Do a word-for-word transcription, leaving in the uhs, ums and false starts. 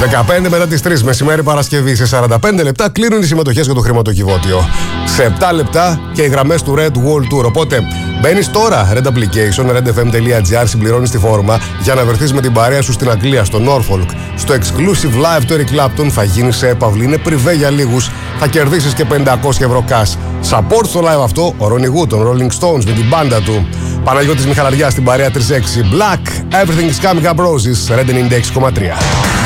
δεκαπέντε μετά τις τρεις μεσημέρι Παρασκευή. Σε σαράντα πέντε λεπτά κλείνουν οι συμμετοχές για το χρηματοκιβώτιο. Σε επτά λεπτά και οι γραμμές του Red Wall Tour. Οπότε μπαίνεις τώρα Red Application, red f m dot g r, συμπληρώνεις τη φόρμα για να βρεθείς με την παρέα σου στην Αγγλία, στο Norfolk. Στο exclusive live του Eric Clapton θα γίνει σε έπαυλη, είναι πριβέ για λίγους. Θα κερδίσεις και πεντακόσια ευρώ cash. Support στο live αυτό ο Ronnie Wood, των Rolling Stones με την μπάντα του. Παναγιώτης Μιχαλαριάς στην παρέα τρία έξι. Black, Everything is Coming Up Roses, Red ενενήντα έξι κόμμα τρία.